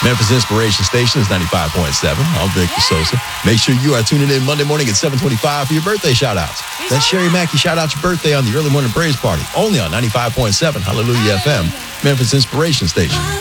Memphis Inspiration Station is 95.7. I'm Victor Sosa. Make sure you are tuning in Monday morning at 7:25 for your birthday shout-outs. That's Sherry Mackey. Shout out your birthday on the Early Morning Praise Party. Only on 95.7 Hallelujah FM, Memphis Inspiration Station.